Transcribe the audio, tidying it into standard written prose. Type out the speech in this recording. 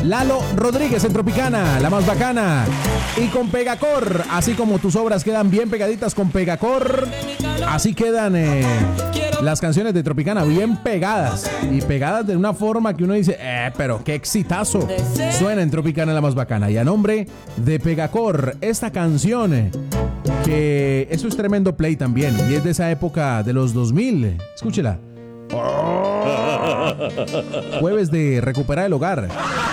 Lalo Rodríguez en Tropicana, la más bacana. Y con Pegacor, así como tus obras quedan bien pegaditas con Pegacor, así quedan las canciones de Tropicana bien pegadas. Y pegadas de una forma que uno dice, pero qué exitazo. Suena en Tropicana, la más bacana. Y a nombre de Pegacor, esta canción, que eso es tremendo play también. Y es de esa época de los 2000. Escúchela. Jueves de Recuperar el Hogar.